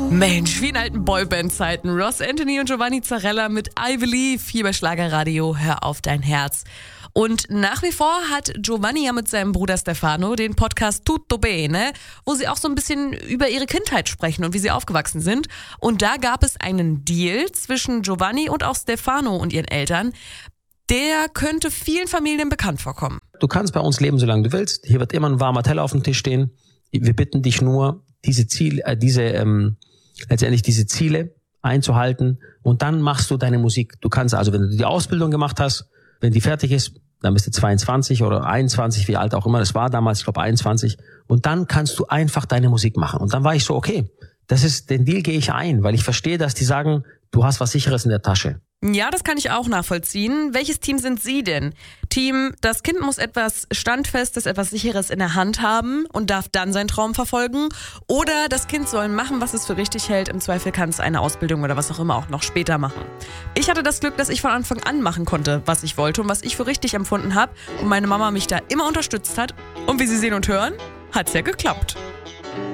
Mensch, wie in alten Boyband-Zeiten. Ross Anthony und Giovanni Zarella mit I Believe hier bei Schlagerradio. Hör auf dein Herz. Und nach wie vor hat Giovanni ja mit seinem Bruder Stefano den Podcast Tutto Bene, wo sie auch so ein bisschen über ihre Kindheit sprechen und wie sie aufgewachsen sind. Und da gab es einen Deal zwischen Giovanni und auch Stefano und ihren Eltern. Der könnte vielen Familien bekannt vorkommen. Du kannst bei uns leben, solange du willst. Hier wird immer ein warmer Teller auf dem Tisch stehen. Wir bitten dich nur, diese Ziele einzuhalten, und dann machst du deine Musik. Du kannst also, wenn du die Ausbildung gemacht hast, wenn die fertig ist, dann bist du 22 oder 21, wie alt auch immer. Das war damals, ich glaube 21. Und dann kannst du einfach deine Musik machen. Und dann war ich so, okay, den Deal gehe ich ein, weil ich verstehe, dass die sagen, du hast was Sicheres in der Tasche. Ja, das kann ich auch nachvollziehen. Welches Team sind Sie denn? Team, das Kind muss etwas Standfestes, etwas Sicheres in der Hand haben und darf dann seinen Traum verfolgen? Oder das Kind soll machen, was es für richtig hält. Im Zweifel kann es eine Ausbildung oder was auch immer auch noch später machen. Ich hatte das Glück, dass ich von Anfang an machen konnte, was ich wollte und was ich für richtig empfunden habe. Und meine Mama mich da immer unterstützt hat. Und wie Sie sehen und hören, hat's ja geklappt.